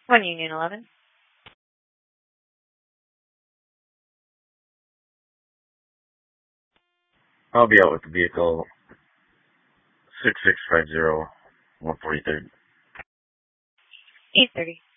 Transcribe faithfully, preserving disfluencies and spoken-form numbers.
one Union eleven. I'll be out with the vehicle six six five zero one forty-third. eight thirty.